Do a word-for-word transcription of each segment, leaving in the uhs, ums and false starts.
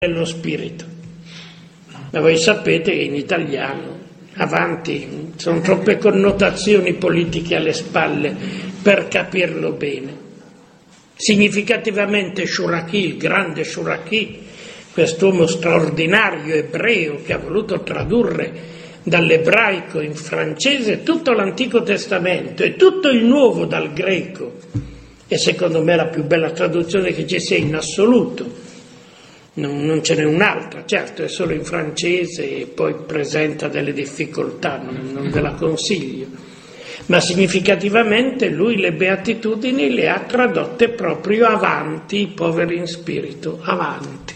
dello spirito. Ma voi sapete che in italiano, avanti, sono troppe connotazioni politiche alle spalle per capirlo bene. Significativamente Shuraki, il grande Shuraki, quest'uomo straordinario ebreo che ha voluto tradurre dall'ebraico in francese tutto l'Antico Testamento e tutto il Nuovo dal greco, e secondo me la più bella traduzione che ci sia in assoluto. Non, non ce n'è un'altra, certo è solo in francese e poi presenta delle difficoltà, non, non ve la consiglio, ma significativamente lui le beatitudini le ha tradotte proprio avanti i poveri in spirito, avanti,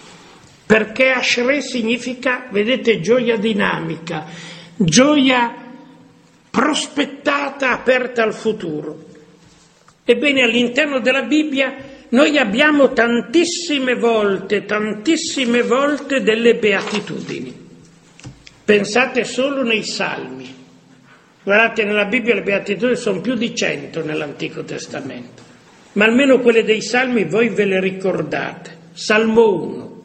perché Ashrei significa, vedete, gioia dinamica, gioia prospettata, aperta al futuro. Ebbene, all'interno della Bibbia noi abbiamo tantissime volte, tantissime volte delle beatitudini. Pensate solo nei Salmi. Guardate, nella Bibbia le beatitudini sono più di cento nell'Antico Testamento, ma almeno quelle dei Salmi voi ve le ricordate. Salmo uno,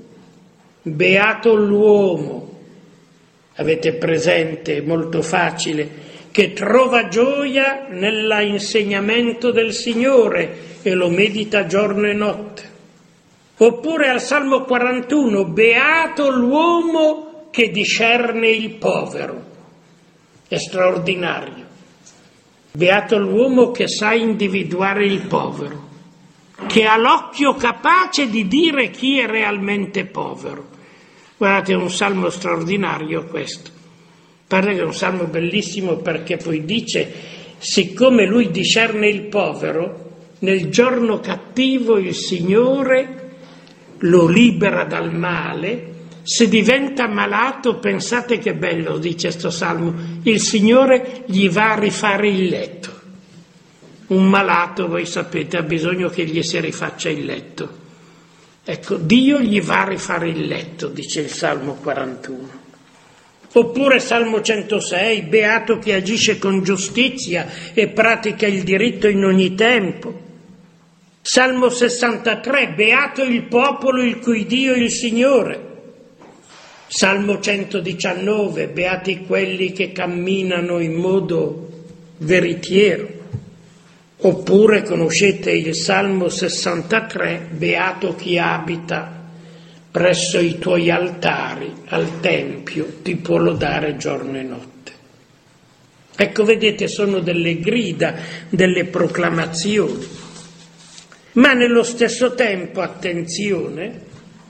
beato l'uomo, avete presente, molto facile, che trova gioia nell'insegnamento del Signore e lo medita giorno e notte. Oppure al Salmo quarantuno, beato l'uomo che discerne il povero. È straordinario. Beato l'uomo che sa individuare il povero, che ha l'occhio capace di dire chi è realmente povero. Guardate, è un salmo straordinario questo. Pare che è un salmo bellissimo perché poi dice, siccome lui discerne il povero, nel giorno cattivo il Signore lo libera dal male, se diventa malato, pensate che bello, dice sto salmo, il Signore gli va a rifare il letto. Un malato, voi sapete, ha bisogno che gli si rifaccia il letto. Ecco, Dio gli va a rifare il letto, dice il Salmo quarantuno. Oppure Salmo centosei, beato chi agisce con giustizia e pratica il diritto in ogni tempo. Salmo sessantatré, beato il popolo il cui Dio è il Signore. Salmo centodiciannove, beati quelli che camminano in modo veritiero. Oppure conoscete il Salmo sessantatré, beato chi abita presso i tuoi altari, al Tempio, ti può lodare giorno e notte. Ecco, vedete, sono delle grida, delle proclamazioni. Ma nello stesso tempo, attenzione,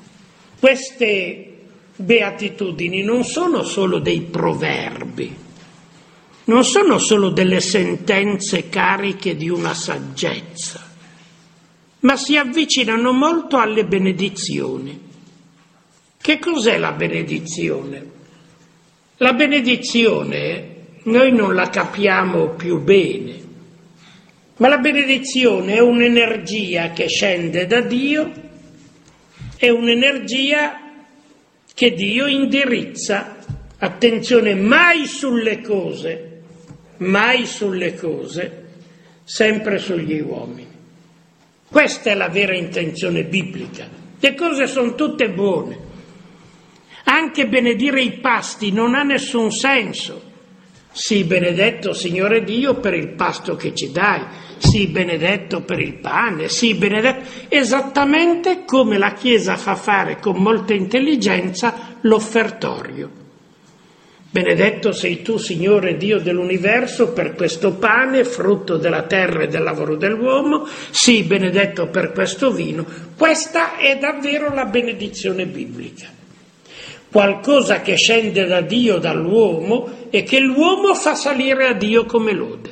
queste beatitudini non sono solo dei proverbi, non sono solo delle sentenze cariche di una saggezza, ma si avvicinano molto alle benedizioni. Che cos'è la benedizione? La benedizione noi non la capiamo più bene, ma la benedizione è un'energia che scende da Dio, è un'energia che Dio indirizza, attenzione, mai sulle cose, mai sulle cose, sempre sugli uomini. Questa è la vera intenzione biblica. Le cose sono tutte buone. Anche benedire i pasti non ha nessun senso. Sii benedetto, Signore Dio, per il pasto che ci dai, sii benedetto per il pane, sii benedetto, esattamente come la Chiesa fa fare con molta intelligenza l'offertorio. Benedetto sei tu, Signore Dio dell'universo, per questo pane, frutto della terra e del lavoro dell'uomo, sii benedetto per questo vino. Questa è davvero la benedizione biblica. Qualcosa che scende da Dio, dall'uomo, e che l'uomo fa salire a Dio come lode.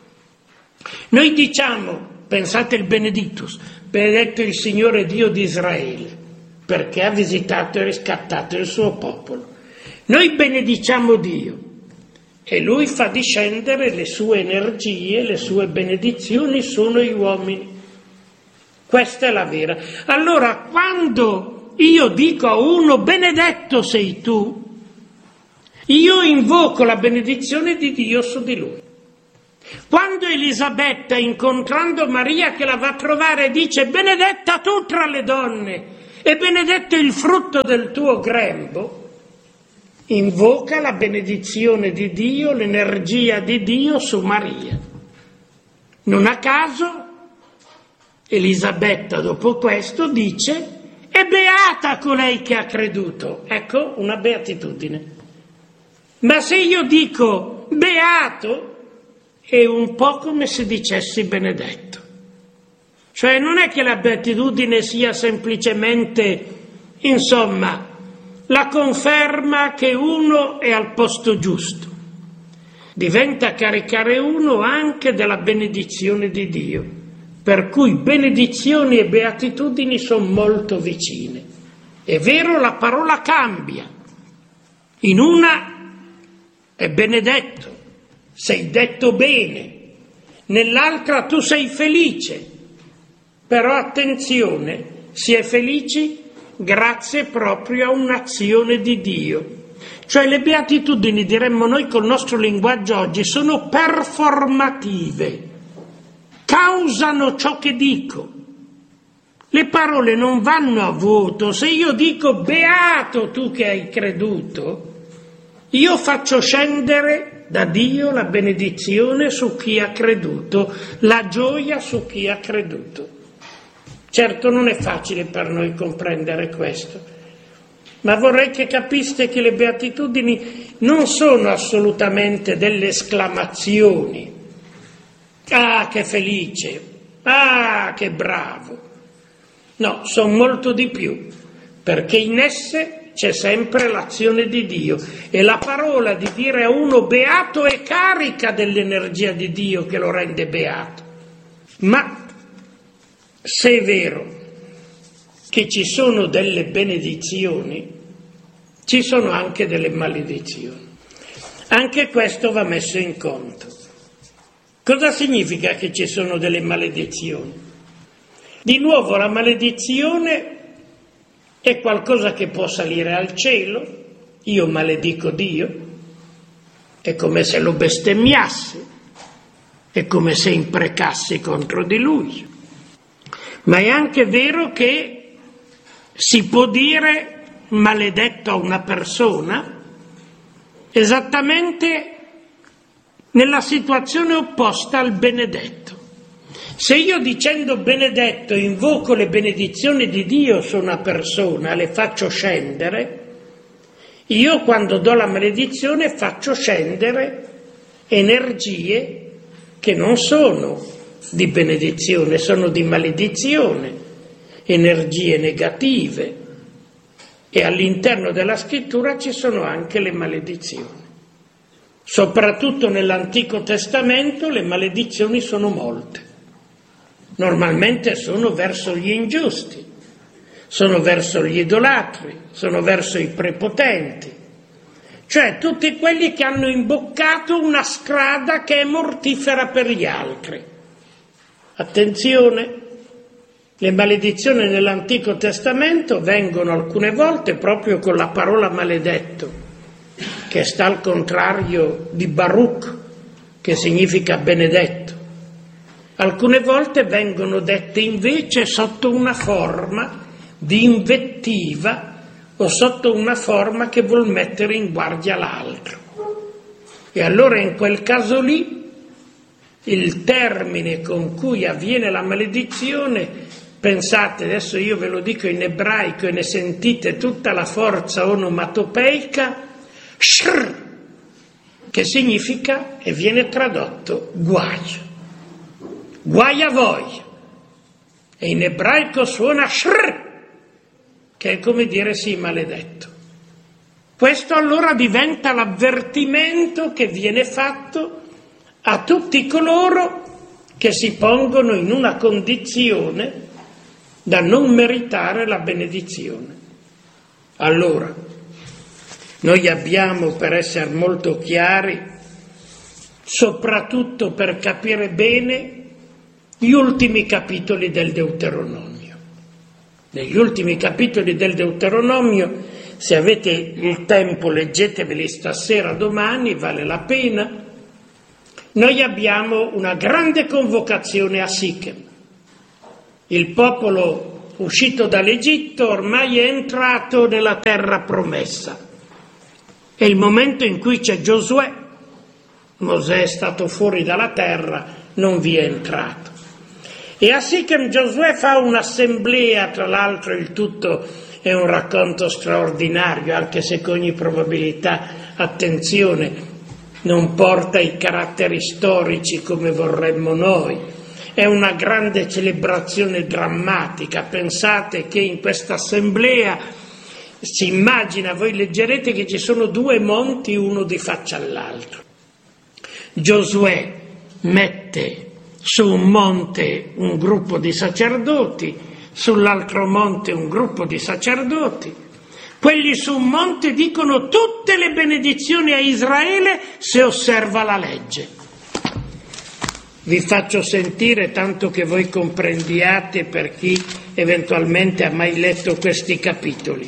Noi diciamo, pensate il Benedictus, benedetto il Signore Dio di Israele, perché ha visitato e riscattato il suo popolo. Noi benediciamo Dio e Lui fa discendere le sue energie, le sue benedizioni su noi uomini. Questa è la vera. Allora, quando io dico a uno benedetto sei tu, io invoco la benedizione di Dio su di lui. Quando Elisabetta, incontrando Maria che la va a trovare, dice benedetta tu tra le donne E benedetto il frutto del tuo grembo, invoca la benedizione di Dio, l'energia di Dio su Maria. Non a caso Elisabetta dopo questo dice: è beata colei che ha creduto. Ecco una beatitudine. Ma se io dico beato, è un po' come se dicessi benedetto. Cioè non è che la beatitudine sia semplicemente, insomma, la conferma che uno è al posto giusto. Diventa caricare uno anche della benedizione di Dio, per cui benedizioni e beatitudini sono molto vicine. È vero, la parola cambia. In una è benedetto, sei detto bene, nell'altra tu sei felice. Però attenzione, si è felici grazie proprio a un'azione di Dio. Cioè le beatitudini, diremmo noi col nostro linguaggio oggi, sono performative, causano ciò che dico. Le parole non vanno a vuoto. Se io dico beato tu che hai creduto, io faccio scendere da Dio la benedizione su chi ha creduto, la gioia su chi ha creduto. Certo non è facile per noi comprendere questo, ma vorrei che capiste che le beatitudini non sono assolutamente delle esclamazioni. Ah, che felice! Ah, che bravo! No, sono molto di più, perché in esse c'è sempre l'azione di Dio e la parola di dire a uno beato è carica dell'energia di Dio che lo rende beato. Ma se è vero che ci sono delle benedizioni, ci sono anche delle maledizioni. Anche questo va messo in conto. Cosa significa che ci sono delle maledizioni? Di nuovo la maledizione è qualcosa che può salire al cielo, io maledico Dio, è come se lo bestemmiassi, è come se imprecassi contro di Lui. Ma è anche vero che si può dire maledetto a una persona esattamente nella situazione opposta al benedetto. Se io dicendo benedetto invoco le benedizioni di Dio su una persona, le faccio scendere, io quando do la maledizione faccio scendere energie che non sono di benedizione, sono di maledizione, energie negative. E all'interno della scrittura ci sono anche le maledizioni. Soprattutto nell'Antico Testamento le maledizioni sono molte. Normalmente sono verso gli ingiusti, sono verso gli idolatri, sono verso i prepotenti, cioè tutti quelli che hanno imboccato una strada che è mortifera per gli altri. Attenzione, le maledizioni nell'Antico Testamento vengono alcune volte proprio con la parola maledetto, che sta al contrario di Baruch, che significa benedetto. Alcune volte vengono dette invece sotto una forma di invettiva o sotto una forma che vuol mettere in guardia l'altro. E allora in quel caso lì il termine con cui avviene la maledizione, pensate, adesso io ve lo dico in ebraico e ne sentite tutta la forza onomatopeica, shr, che significa e viene tradotto guai. Guai a voi, e in ebraico suona shr, che è come dire sì maledetto. Questo allora diventa l'avvertimento che viene fatto a tutti coloro che si pongono in una condizione da non meritare la benedizione. Allora, noi abbiamo, per essere molto chiari, soprattutto per capire bene gli ultimi capitoli del Deuteronomio. Negli ultimi capitoli del Deuteronomio, se avete il tempo, leggeteveli stasera, domani, vale la pena. Noi abbiamo una grande convocazione a Sichem. Il popolo uscito dall'Egitto, ormai è entrato nella terra promessa. È il momento in cui c'è Giosuè. Mosè è stato fuori dalla terra, non vi è entrato. E a Sichem Giosuè fa un'assemblea, tra l'altro il tutto è un racconto straordinario, anche se con ogni probabilità, attenzione, non porta i caratteri storici come vorremmo noi. È una grande celebrazione drammatica. Pensate che in questa assemblea si immagina, voi leggerete che ci sono due monti, uno di faccia all'altro. Giosuè mette su un monte un gruppo di sacerdoti, sull'altro monte un gruppo di sacerdoti. Quelli su un monte dicono tutte le benedizioni a Israele se osserva la legge. Vi faccio sentire, tanto che voi comprendiate, per chi eventualmente ha mai letto questi capitoli,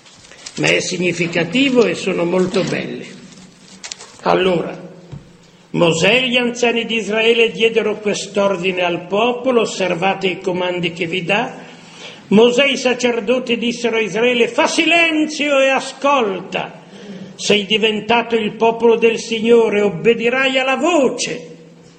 ma è significativo e sono molto belli. Allora, Mosè e gli anziani di Israele diedero quest'ordine al popolo: osservate i comandi che vi dà. Mosè e i sacerdoti dissero a Israele: fa silenzio e ascolta. Sei diventato il popolo del Signore, obbedirai alla voce.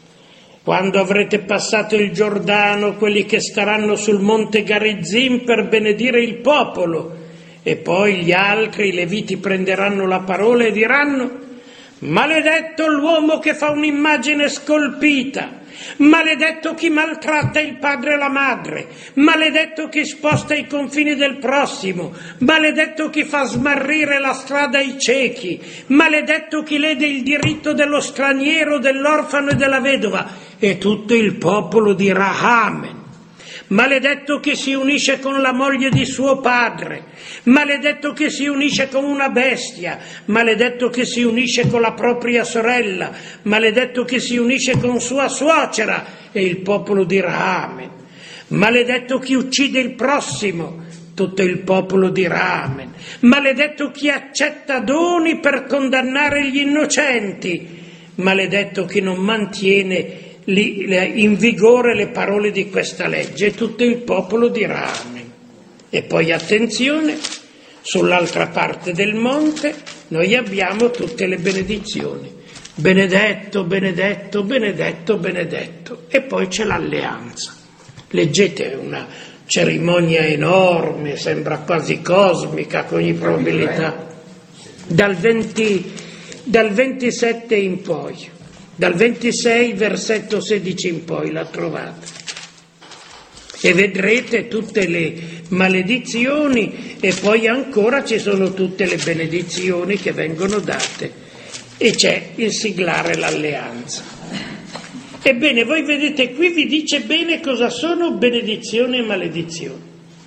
Quando avrete passato il Giordano, quelli che staranno sul monte Garizzim per benedire il popolo, e poi gli altri, i Leviti, prenderanno la parola e diranno: maledetto l'uomo che fa un'immagine scolpita, maledetto chi maltratta il padre e la madre, maledetto chi sposta i confini del prossimo, maledetto chi fa smarrire la strada ai ciechi, maledetto chi lede il diritto dello straniero, dell'orfano e della vedova. E tutto il popolo dirà Amen. Maledetto chi si unisce con la moglie di suo padre, maledetto chi si unisce con una bestia, maledetto chi si unisce con la propria sorella, maledetto chi si unisce con sua suocera. E il popolo dirà Amen. Maledetto chi uccide il prossimo, tutto il popolo dirà Amen. Maledetto chi accetta doni per condannare gli innocenti, maledetto chi non mantiene in vigore le parole di questa legge, e tutto il popolo dirà Amen. E poi attenzione, sull'altra parte del monte noi abbiamo tutte le benedizioni: benedetto, benedetto, benedetto, benedetto. E poi c'è l'alleanza. Leggete, una cerimonia enorme, sembra quasi cosmica con ogni probabilità, dal, venti, dal ventisette in poi. Dal ventisei, versetto sedici in poi, la trovate. E vedrete tutte le maledizioni, e poi ancora ci sono tutte le benedizioni che vengono date. E c'è il siglare l'alleanza. Ebbene, voi vedete, qui vi dice bene cosa sono benedizione e maledizione.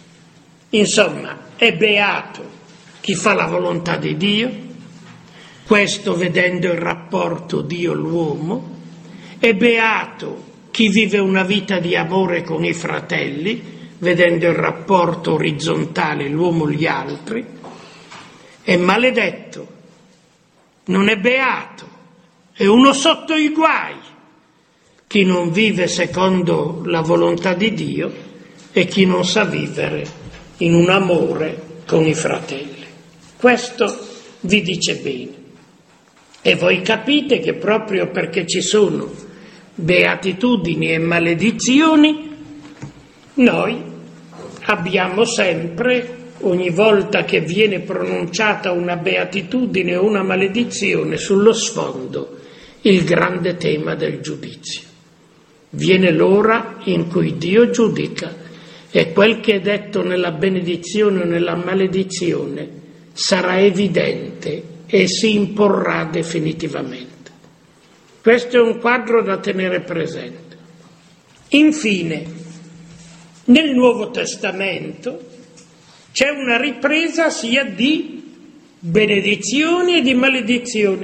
Insomma, è beato chi fa la volontà di Dio, questo vedendo il rapporto Dio-l'uomo, è beato chi vive una vita di amore con i fratelli, vedendo il rapporto orizzontale l'uomo-gli altri, è maledetto, non è beato, è uno sotto i guai, chi non vive secondo la volontà di Dio e chi non sa vivere in un amore con i fratelli. Questo vi dice bene. E voi capite che proprio perché ci sono beatitudini e maledizioni, noi abbiamo sempre, ogni volta che viene pronunciata una beatitudine o una maledizione, sullo sfondo il grande tema del giudizio. Viene l'ora in cui Dio giudica, e quel che è detto nella benedizione o nella maledizione sarà evidente e si imporrà definitivamente. Questo è un quadro da tenere presente. Infine, nel Nuovo Testamento c'è una ripresa sia di benedizioni e di maledizioni.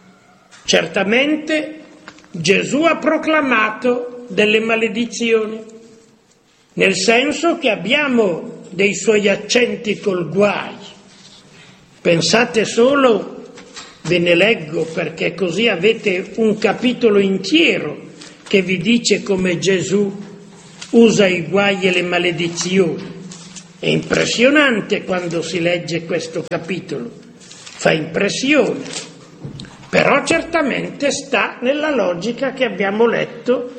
Certamente Gesù ha proclamato delle maledizioni, nel senso che abbiamo dei suoi accenti col guai. Pensate solo, ve ne leggo perché così avete un capitolo intero che vi dice come Gesù usa i guai e le maledizioni. È impressionante quando si legge questo capitolo, fa impressione, però certamente sta nella logica che abbiamo letto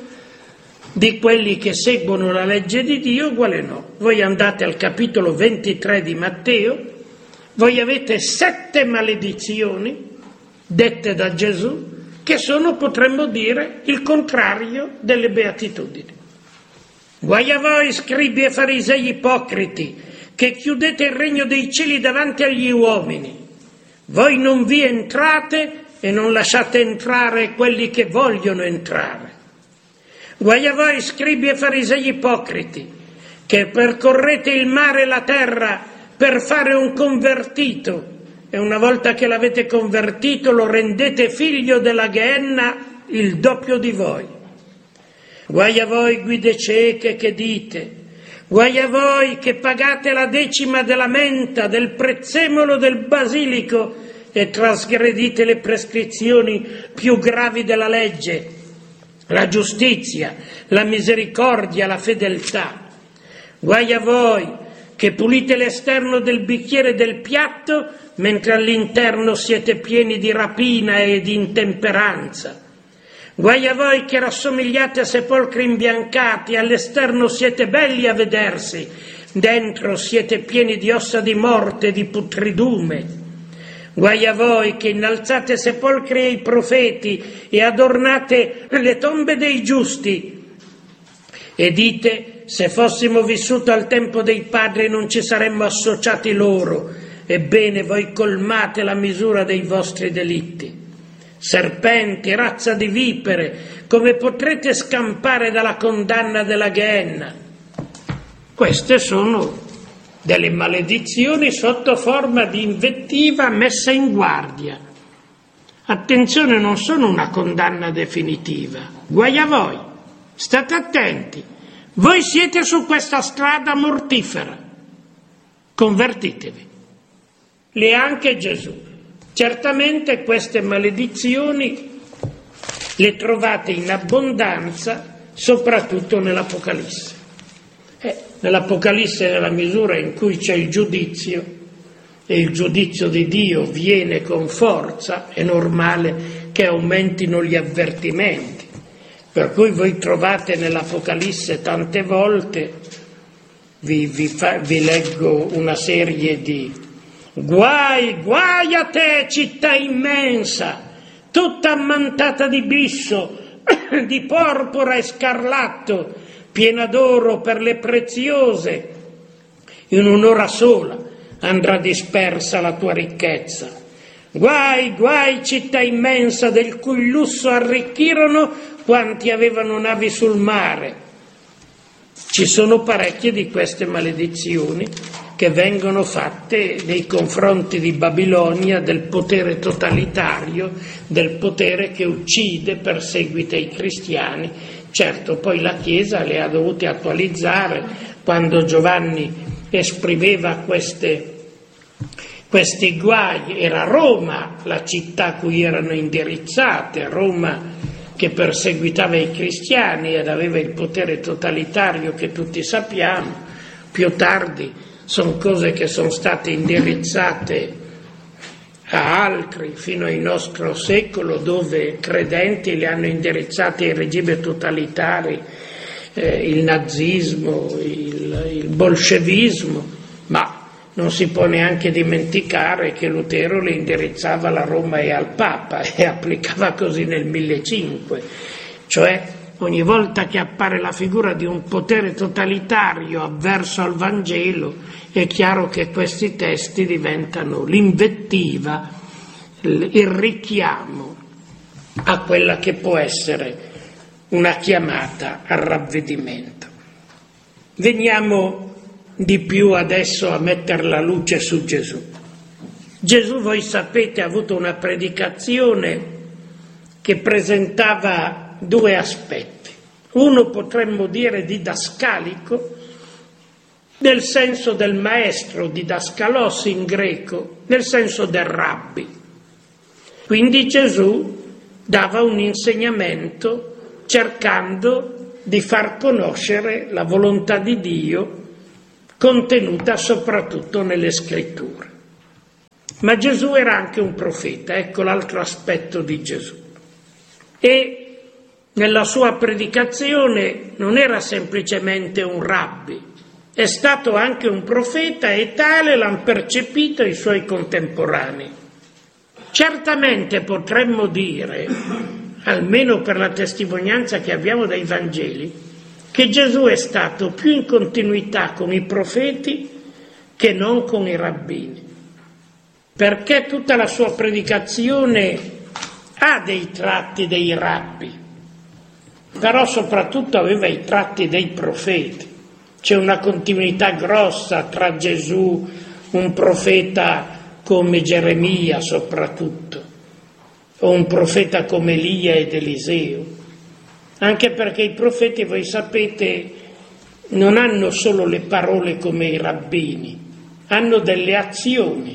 di quelli che seguono la legge di Dio, uguale no. Voi andate al capitolo ventitré di Matteo, voi avete sette maledizioni dette da Gesù, che sono, potremmo dire, il contrario delle beatitudini. Guai a voi, scribi e farisei ipocriti, che chiudete il regno dei cieli davanti agli uomini. Voi non vi entrate e non lasciate entrare quelli che vogliono entrare. Guai a voi, scribi e farisei ipocriti, che percorrete il mare e la terra per fare un convertito, e una volta che l'avete convertito lo rendete figlio della Gehenna il doppio di voi. Guai a voi, guide cieche, che dite, guai a voi che pagate la decima della menta, del prezzemolo, del basilico e trasgredite le prescrizioni più gravi della legge, la giustizia, la misericordia, la fedeltà. Guai a voi che pulite l'esterno del bicchiere e del piatto, mentre all'interno siete pieni di rapina e di intemperanza. Guai a voi che rassomigliate a sepolcri imbiancati, all'esterno siete belli a vedersi, dentro siete pieni di ossa di morte e di putridume. Guai a voi che innalzate sepolcri ai profeti e adornate le tombe dei giusti e dite: se fossimo vissuti al tempo dei padri non ci saremmo associati loro. Ebbene, voi colmate la misura dei vostri delitti. Serpenti, razza di vipere, come potrete scampare dalla condanna della Gehenna? Queste sono delle maledizioni sotto forma di invettiva messa in guardia. Attenzione, non sono una condanna definitiva. Guai a voi, state attenti, voi siete su questa strada mortifera, convertitevi. Le ha anche Gesù. Certamente queste maledizioni le trovate in abbondanza, soprattutto nell'Apocalisse. Eh, nell'Apocalisse, nella misura in cui c'è il giudizio, e il giudizio di Dio viene con forza, è normale che aumentino gli avvertimenti. Per cui voi trovate nell'Apocalisse tante volte, vi, vi, fa, vi leggo una serie di guai, guai a te, città immensa, tutta ammantata di bisso, di porpora e scarlatto, piena d'oro per le preziose. In un'ora sola andrà dispersa la tua ricchezza. Guai, guai, città immensa, del cui lusso arricchirono quanti avevano navi sul mare. Ci sono parecchie di queste maledizioni che vengono fatte nei confronti di Babilonia, del potere totalitario, del potere che uccide, perseguita i cristiani. Certo, poi la Chiesa le ha dovute attualizzare quando Giovanni esprimeva queste, questi guai. Era Roma la città a cui erano indirizzate, Roma che perseguitava i cristiani ed aveva il potere totalitario che tutti sappiamo. Più tardi sono cose che sono state indirizzate a altri fino al nostro secolo, dove credenti le hanno indirizzate ai regimi totalitari, eh, il nazismo, il, il bolscevismo, ma non si può neanche dimenticare che Lutero le indirizzava alla Roma e al Papa e applicava così nel millecinquecento, cioè ogni volta che appare la figura di un potere totalitario avverso al Vangelo, è chiaro che questi testi diventano l'invettiva, il richiamo a quella che può essere una chiamata al ravvedimento. Veniamo di più adesso a mettere la luce su Gesù. Gesù, voi sapete, ha avuto una predicazione che presentava due aspetti. Uno potremmo dire didascalico, nel senso del maestro, didaskalos in greco, nel senso del rabbi. Quindi Gesù dava un insegnamento cercando di far conoscere la volontà di Dio contenuta soprattutto nelle scritture. Ma Gesù era anche un profeta, ecco l'altro aspetto di Gesù. E nella sua predicazione non era semplicemente un rabbi, è stato anche un profeta e tale l'hanno percepito i suoi contemporanei. Certamente potremmo dire, almeno per la testimonianza che abbiamo dai Vangeli, che Gesù è stato più in continuità con i profeti che non con i rabbini, perché tutta la sua predicazione ha dei tratti dei rabbi, però soprattutto aveva i tratti dei profeti. C'è una continuità grossa tra Gesù, un profeta come Geremia soprattutto, o un profeta come Elia ed Eliseo, anche perché i profeti, voi sapete, non hanno solo le parole come i rabbini, hanno delle azioni.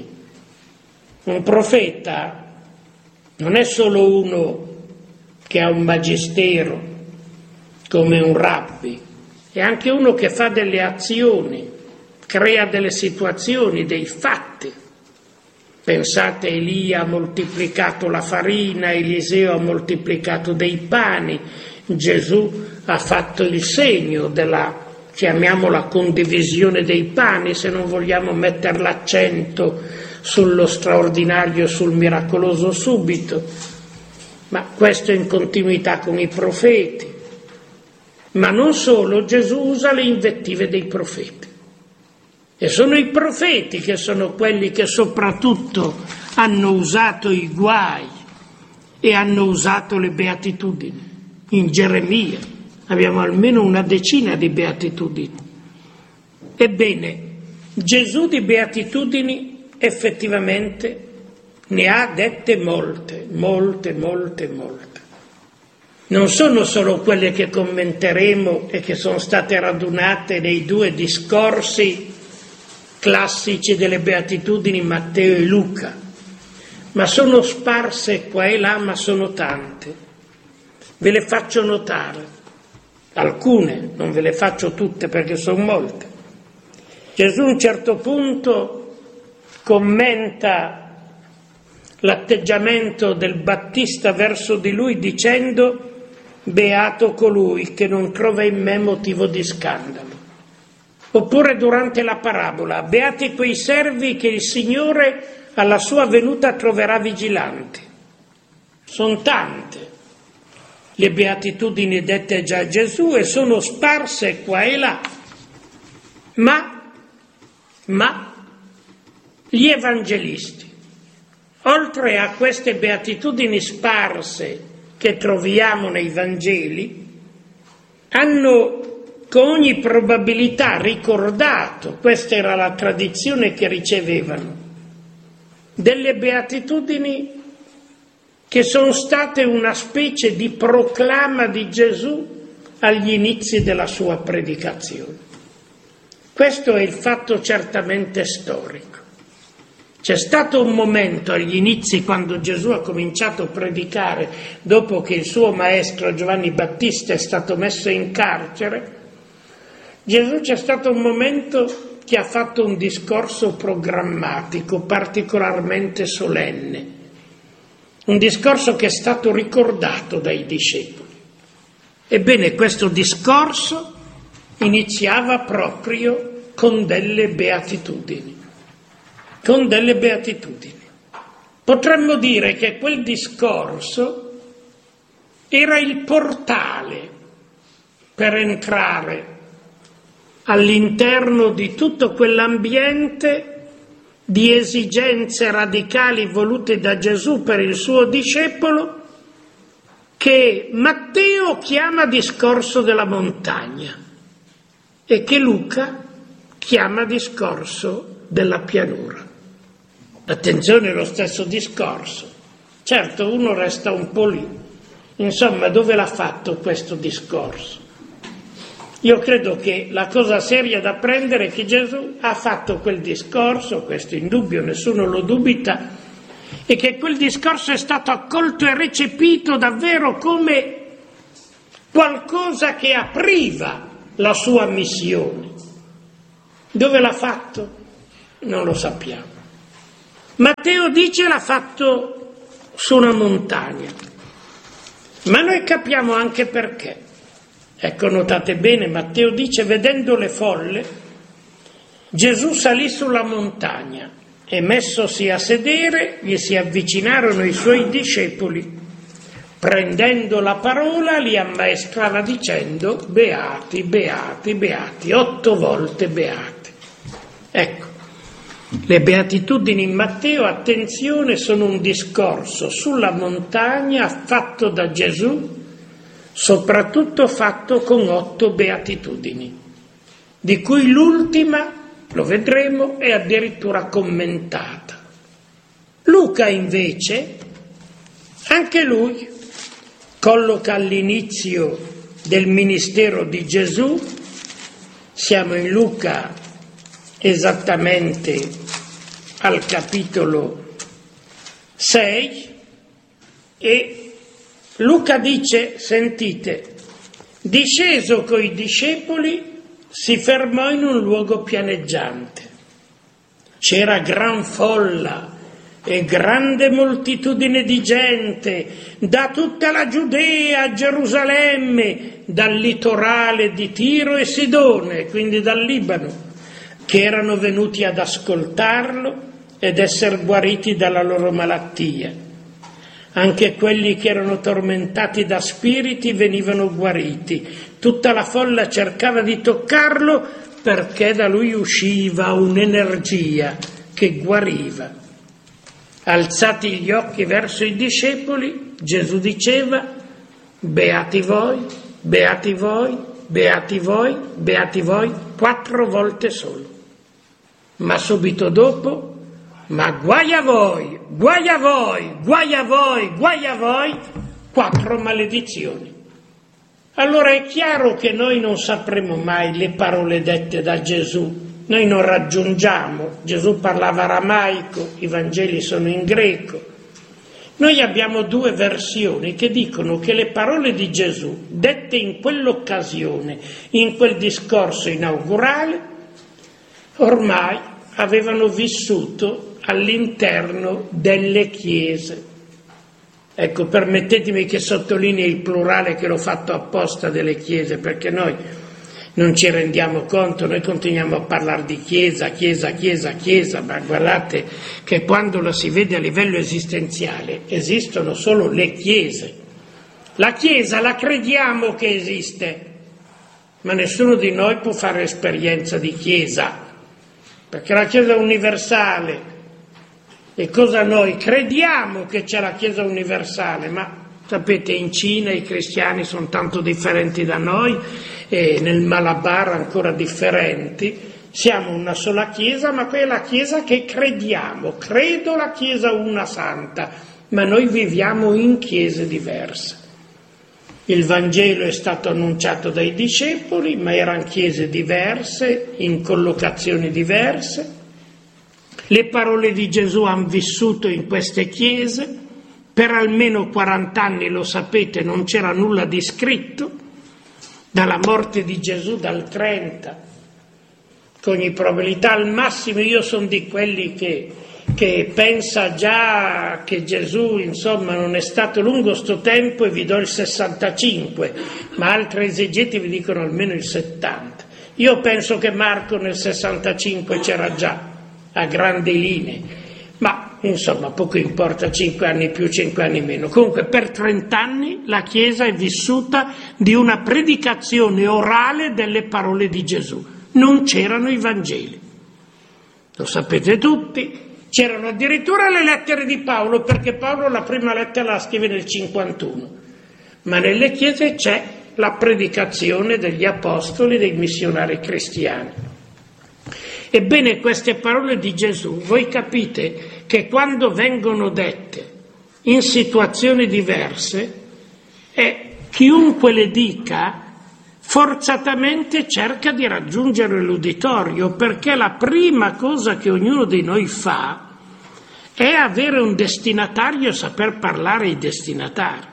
Un profeta non è solo uno che ha un magistero come un rabbi, è anche uno che fa delle azioni, crea delle situazioni, dei fatti. Pensate, Elia ha moltiplicato la farina, Eliseo ha moltiplicato dei pani, Gesù ha fatto il segno della, chiamiamola, condivisione dei pani, se non vogliamo mettere l'accento sullo straordinario, sul miracoloso subito, ma questo in continuità con i profeti. Ma non solo, Gesù usa le invettive dei profeti. E sono i profeti che sono quelli che soprattutto hanno usato i guai e hanno usato le beatitudini. In Geremia abbiamo almeno una decina di beatitudini. Ebbene, Gesù di beatitudini effettivamente ne ha dette molte, molte, molte, molte. Non sono solo quelle che commenteremo e che sono state radunate nei due discorsi classici delle beatitudini Matteo e Luca, ma sono sparse qua e là, ma sono tante. Ve le faccio notare, alcune, non ve le faccio tutte perché sono molte. Gesù a un certo punto commenta l'atteggiamento del Battista verso di lui dicendo: beato colui che non trova in me motivo di scandalo. Oppure durante la parabola: beati quei servi che il Signore alla sua venuta troverà vigilanti. Sono tante le beatitudini dette già a Gesù e sono sparse qua e là. Ma, ma gli evangelisti, oltre a queste beatitudini sparse che troviamo nei Vangeli, hanno con ogni probabilità ricordato, questa era la tradizione che ricevevano, delle beatitudini che sono state una specie di proclama di Gesù agli inizi della sua predicazione. Questo è il fatto certamente storico. C'è stato un momento agli inizi, quando Gesù ha cominciato a predicare, dopo che il suo maestro Giovanni Battista è stato messo in carcere, Gesù c'è stato un momento che ha fatto un discorso programmatico, particolarmente solenne, un discorso che è stato ricordato dai discepoli. Ebbene, questo discorso iniziava proprio con delle beatitudini. con delle beatitudini. Potremmo dire che quel discorso era il portale per entrare all'interno di tutto quell'ambiente di esigenze radicali volute da Gesù per il suo discepolo, che Matteo chiama discorso della montagna e che Luca chiama discorso della pianura. Attenzione, lo stesso discorso. Certo, uno resta un po' lì. Insomma, dove l'ha fatto questo discorso? Io credo che la cosa seria da prendere è che Gesù ha fatto quel discorso, questo in dubbio, nessuno lo dubita, e che quel discorso è stato accolto e recepito davvero come qualcosa che apriva la sua missione. Dove l'ha fatto? Non lo sappiamo. Matteo dice l'ha fatto su una montagna, ma noi capiamo anche perché. Ecco, notate bene, Matteo dice: vedendo le folle, Gesù salì sulla montagna e messosi a sedere gli si avvicinarono i suoi discepoli. Prendendo la parola li ammaestrava dicendo: beati, beati, beati, otto volte beati. Ecco, le beatitudini in Matteo, attenzione, sono un discorso sulla montagna fatto da Gesù, soprattutto fatto con otto beatitudini, di cui l'ultima, lo vedremo, è addirittura commentata. Luca invece, anche lui, colloca all'inizio del ministero di Gesù, siamo in Luca esattamente al capitolo sei, e Luca dice, sentite, disceso coi discepoli si fermò in un luogo pianeggiante. C'era gran folla e grande moltitudine di gente da tutta la Giudea, Gerusalemme, dal litorale di Tiro e Sidone, quindi dal Libano, che erano venuti ad ascoltarlo ed essere guariti dalla loro malattia. Anche quelli che erano tormentati da spiriti venivano guariti. Tutta la folla cercava di toccarlo perché da lui usciva un'energia che guariva. Alzati gli occhi verso i discepoli, Gesù diceva: beati voi, beati voi, beati voi, beati voi, quattro volte solo. Ma subito dopo: ma guai a voi, guai a voi, guai a voi, guai a voi, quattro maledizioni. Allora è chiaro che noi non sapremo mai le parole dette da Gesù. Noi non raggiungiamo, Gesù parlava aramaico, i Vangeli sono in greco. Noi abbiamo due versioni che dicono che le parole di Gesù, dette in quell'occasione, in quel discorso inaugurale, ormai avevano vissuto all'interno delle chiese. Ecco, permettetemi che sottolinei il plurale, che l'ho fatto apposta, delle chiese, perché noi non ci rendiamo conto, noi continuiamo a parlare di chiesa, chiesa, chiesa, chiesa, ma guardate che quando lo si vede a livello esistenziale esistono solo le chiese. La chiesa la crediamo che esiste, ma nessuno di noi può fare esperienza di chiesa, perché la chiesa è universale. E cosa noi crediamo che c'è la chiesa universale, ma sapete, in Cina i cristiani sono tanto differenti da noi, e nel Malabar ancora differenti. Siamo una sola chiesa, ma quella è la chiesa che crediamo. Credo la chiesa una santa, ma noi viviamo in chiese diverse. Il Vangelo è stato annunciato dai discepoli, ma erano chiese diverse, in collocazioni diverse. Le parole di Gesù hanno vissuto in queste chiese. Per almeno quaranta anni, lo sapete, non c'era nulla di scritto. Dalla morte di Gesù, dal trenta, con ogni probabilità, al massimo io sono di quelli che, che pensa già che Gesù, insomma, non è stato lungo sto tempo, e vi do il sessantacinque, ma altri esegeti vi dicono almeno il settanta. Io penso che Marco nel sessantacinque c'era già, a grandi linee, ma insomma poco importa, cinque anni più, cinque anni meno. Comunque per trent'anni la Chiesa è vissuta di una predicazione orale delle parole di Gesù. Non c'erano i Vangeli, lo sapete tutti. C'erano addirittura le lettere di Paolo, perché Paolo la prima lettera la scrive nel cinquantuno, ma nelle chiese c'è la predicazione degli apostoli, dei missionari cristiani. Ebbene, queste parole di Gesù, voi capite che quando vengono dette in situazioni diverse, eh, chiunque le dica forzatamente cerca di raggiungere l'uditorio, perché la prima cosa che ognuno di noi fa è avere un destinatario e saper parlare ai destinatari.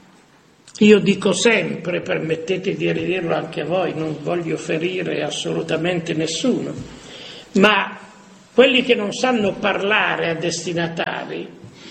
Io dico sempre, permettete di ridirlo anche a voi, non voglio ferire assolutamente nessuno, ma quelli che non sanno parlare a destinatari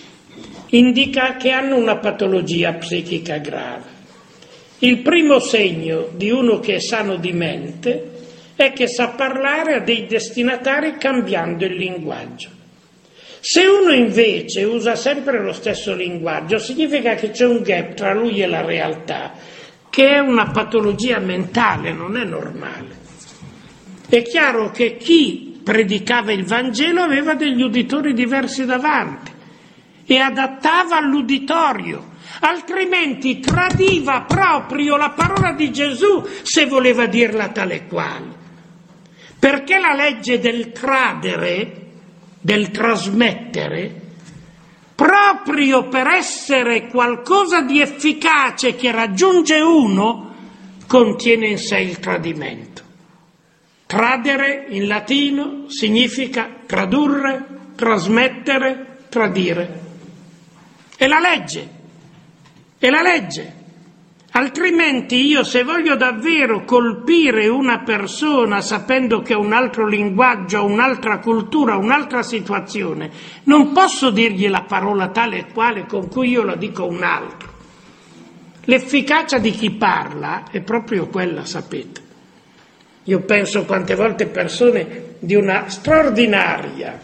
indica che hanno una patologia psichica grave. Il primo segno di uno che è sano di mente è che sa parlare a dei destinatari cambiando il linguaggio. Se uno invece usa sempre lo stesso linguaggio, significa che c'è un gap tra lui e la realtà, che è una patologia mentale, non è normale. È chiaro che chi predicava il Vangelo aveva degli uditori diversi davanti e adattava all'uditorio, altrimenti tradiva proprio la parola di Gesù se voleva dirla tale quale. Perché la legge del tradere, del trasmettere, proprio per essere qualcosa di efficace che raggiunge uno, contiene in sé il tradimento. Tradere in latino significa tradurre, trasmettere, tradire. È la legge, è la legge. Altrimenti io, se voglio davvero colpire una persona sapendo che ha un altro linguaggio, un'altra cultura, un'altra situazione, non posso dirgli la parola tale e quale con cui io la dico a un altro. L'efficacia di chi parla è proprio quella, sapete. Io penso quante volte persone di una straordinaria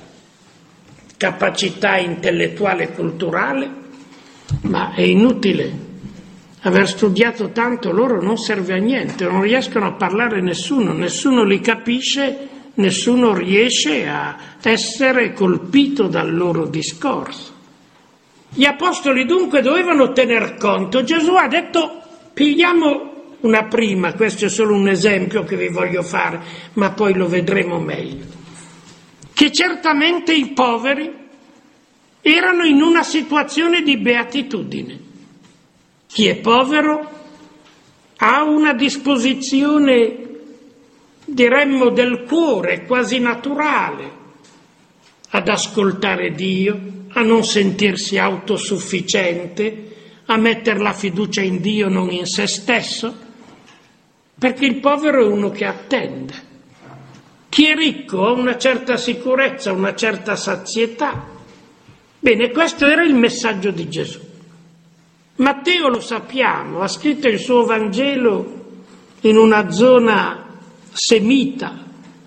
capacità intellettuale e culturale, ma è inutile aver studiato tanto, loro non serve a niente, non riescono a parlare nessuno, nessuno li capisce, nessuno riesce a essere colpito dal loro discorso. Gli apostoli dunque dovevano tener conto. Gesù ha detto, pigliamo una prima, questo è solo un esempio che vi voglio fare, ma poi lo vedremo meglio, che certamente i poveri erano in una situazione di beatitudine. Chi è povero ha una disposizione, diremmo, del cuore quasi naturale ad ascoltare Dio, a non sentirsi autosufficiente, a mettere la fiducia in Dio, non in se stesso, perché il povero è uno che attende. Chi è ricco ha una certa sicurezza, una certa sazietà. Bene, questo era il messaggio di Gesù. Matteo, lo sappiamo, ha scritto il suo Vangelo in una zona semita.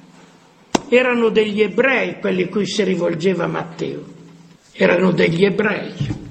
Erano degli ebrei quelli a cui si rivolgeva Matteo. Erano degli ebrei.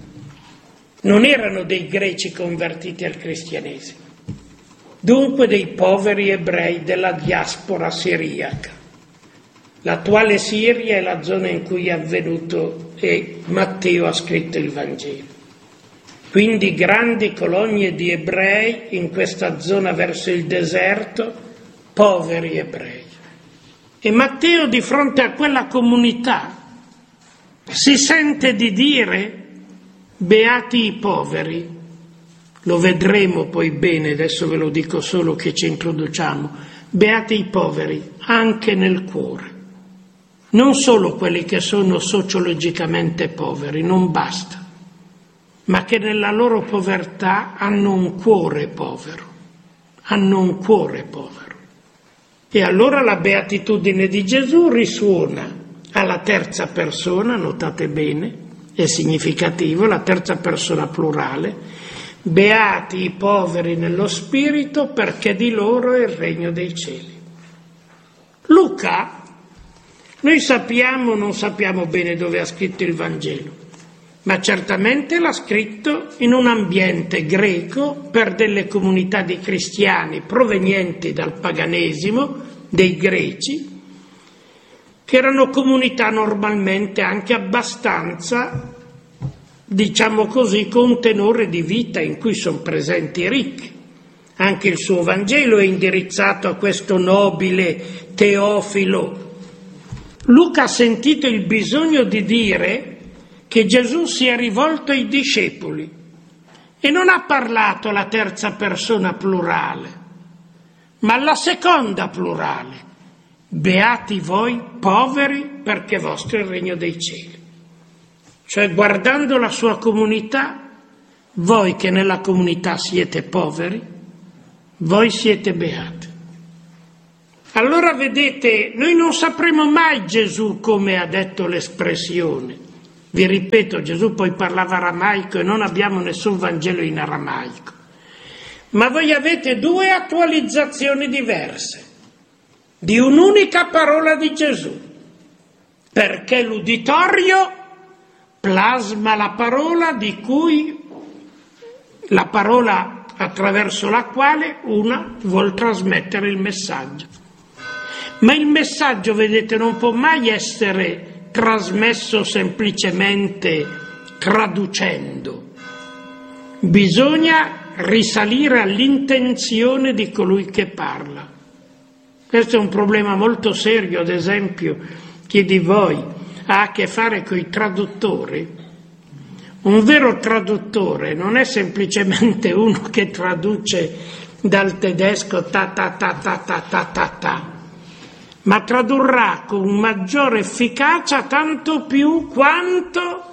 Non erano dei greci convertiti al cristianesimo. Dunque dei poveri ebrei della diaspora siriaca. L'attuale Siria è la zona in cui è avvenuto e Matteo ha scritto il Vangelo. Quindi grandi colonie di ebrei in questa zona verso il deserto, poveri ebrei. E Matteo, di fronte a quella comunità, si sente di dire, beati i poveri. Lo vedremo poi bene, adesso ve lo dico solo che ci introduciamo. Beati i poveri, anche nel cuore. Non solo quelli che sono sociologicamente poveri, non basta, ma che nella loro povertà hanno un cuore povero, hanno un cuore povero. E allora la beatitudine di Gesù risuona alla terza persona, notate bene, è significativo, la terza persona plurale, beati i poveri nello spirito perché di loro è il regno dei cieli. Luca, noi sappiamo, non sappiamo bene dove ha scritto il Vangelo, ma certamente l'ha scritto in un ambiente greco per delle comunità di cristiani provenienti dal paganesimo, dei greci, che erano comunità normalmente anche abbastanza, diciamo così, con un tenore di vita in cui sono presenti i ricchi. Anche il suo Vangelo è indirizzato a questo nobile Teofilo. Luca ha sentito il bisogno di dire che Gesù si è rivolto ai discepoli e non ha parlato alla terza persona plurale, ma alla seconda plurale. Beati voi poveri perché vostro è il regno dei cieli. Cioè, guardando la sua comunità, voi che nella comunità siete poveri, voi siete beati. Allora vedete, noi non sapremo mai Gesù come ha detto l'espressione. Vi ripeto, Gesù poi parlava aramaico e non abbiamo nessun Vangelo in aramaico. Ma voi avete due attualizzazioni diverse di un'unica parola di Gesù, perché l'uditorio plasma la parola di cui, la parola attraverso la quale una vuol trasmettere il messaggio. Ma il messaggio, vedete, non può mai essere trasmesso semplicemente traducendo. Bisogna risalire all'intenzione di colui che parla. Questo è un problema molto serio, ad esempio, chi di voi ha a che fare con i traduttori. Un vero traduttore non è semplicemente uno che traduce dal tedesco ta ta ta ta ta ta ta ta, ma tradurrà con maggiore efficacia tanto più quanto,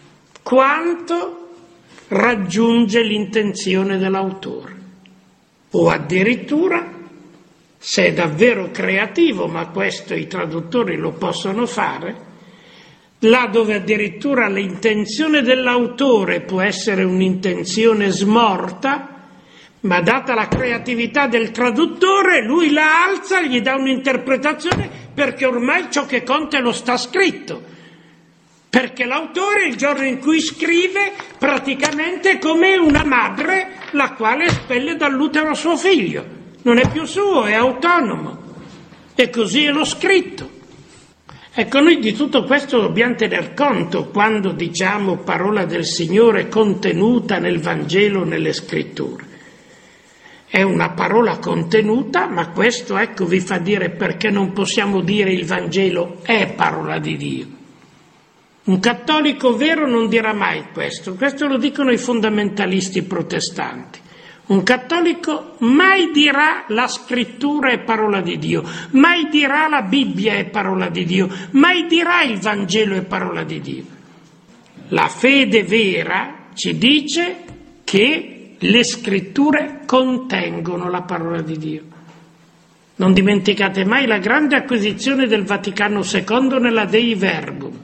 quanto raggiunge l'intenzione dell'autore. O addirittura, se è davvero creativo, ma questo i traduttori lo possono fare, là dove addirittura l'intenzione dell'autore può essere un'intenzione smorta, ma data la creatività del traduttore, lui la alza, gli dà un'interpretazione, perché ormai ciò che conta lo sta scritto. Perché l'autore, il giorno in cui scrive, praticamente è come una madre la quale espelle dall'utero suo figlio. Non è più suo, è autonomo. E così è lo scritto. Ecco, noi di tutto questo dobbiamo tener conto quando diciamo parola del Signore contenuta nel Vangelo, nelle Scritture. È una parola contenuta, ma questo, ecco, vi fa dire perché non possiamo dire il Vangelo è parola di Dio. Un cattolico vero non dirà mai questo, questo lo dicono i fondamentalisti protestanti. Un cattolico mai dirà la scrittura è parola di Dio, mai dirà la Bibbia è parola di Dio, mai dirà il Vangelo è parola di Dio. La fede vera ci dice che le scritture contengono la parola di Dio. Non dimenticate mai la grande acquisizione del Vaticano secondo nella Dei Verbum.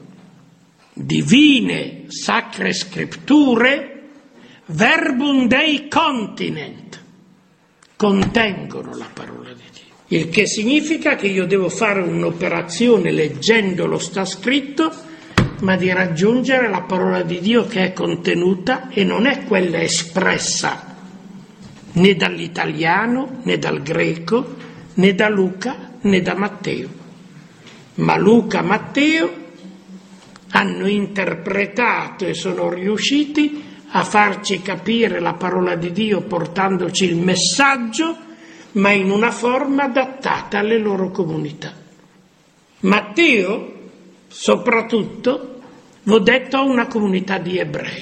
Divine sacre scritture verbum Dei continent, contengono la parola di Dio. Il che significa che io devo fare un'operazione leggendolo sta scritto, ma di raggiungere la parola di Dio che è contenuta e non è quella espressa né dall'italiano, né dal greco, né da Luca, né da Matteo. Ma Luca e Matteo hanno interpretato e sono riusciti a farci capire la parola di Dio portandoci il messaggio, ma in una forma adattata alle loro comunità. Matteo, soprattutto, v'ho detto, ha una comunità di ebrei.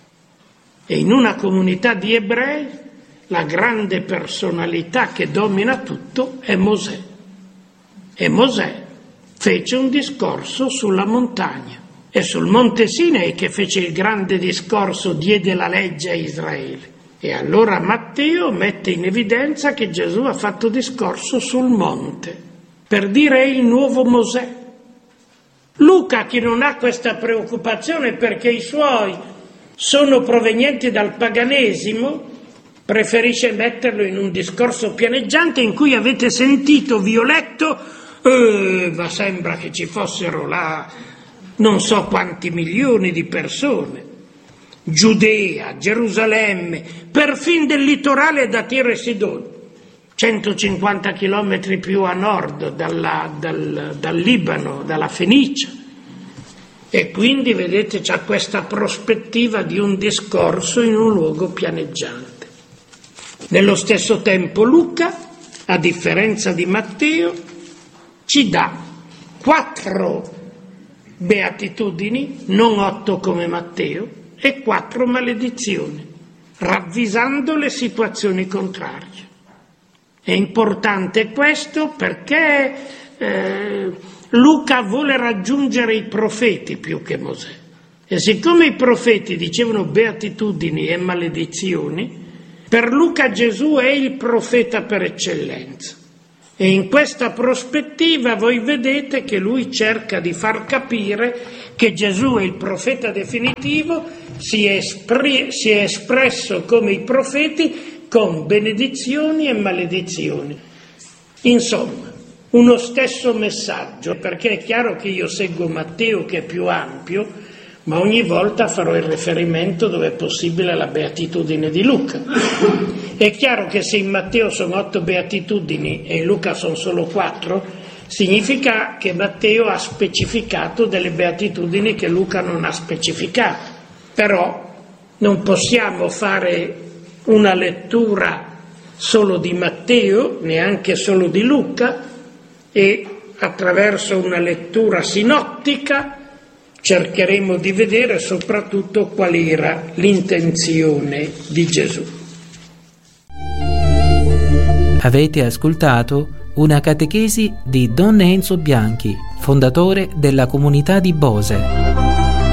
E in una comunità di ebrei la grande personalità che domina tutto è Mosè. E Mosè fece un discorso sulla montagna. E sul monte Sinai che fece il grande discorso diede la legge a Israele. E allora Matteo mette in evidenza che Gesù ha fatto discorso sul monte, per dire è il nuovo Mosè. Luca, che non ha questa preoccupazione perché i suoi sono provenienti dal paganesimo, preferisce metterlo in un discorso pianeggiante in cui avete sentito, vi ho letto, eh, ma sembra che ci fossero là non so quanti milioni di persone, Giudea, Gerusalemme, perfino del litorale da Tiro e Sidone, centocinquanta chilometri più a nord dalla, dal, dal Libano, dalla Fenicia. E quindi, vedete, c'è questa prospettiva di un discorso in un luogo pianeggiante. Nello stesso tempo Luca, a differenza di Matteo, ci dà quattro beatitudini, non otto come Matteo, e quattro maledizioni, ravvisando le situazioni contrarie. È importante questo perché eh, Luca vuole raggiungere i profeti più che Mosè. E siccome i profeti dicevano beatitudini e maledizioni, per Luca Gesù è il profeta per eccellenza. E in questa prospettiva voi vedete che lui cerca di far capire che Gesù è il profeta definitivo, si è, espri- si è espresso come i profeti con benedizioni e maledizioni. Insomma, uno stesso messaggio, perché è chiaro che io seguo Matteo che è più ampio, ma ogni volta farò il riferimento dove è possibile alla beatitudine di Luca. È chiaro che se in Matteo sono otto beatitudini e in Luca sono solo quattro, significa che Matteo ha specificato delle beatitudini che Luca non ha specificato. Però non possiamo fare una lettura solo di Matteo, neanche solo di Luca, e attraverso una lettura sinottica cercheremo di vedere soprattutto qual era l'intenzione di Gesù. Avete ascoltato una catechesi di Don Enzo Bianchi, fondatore della comunità di Bose.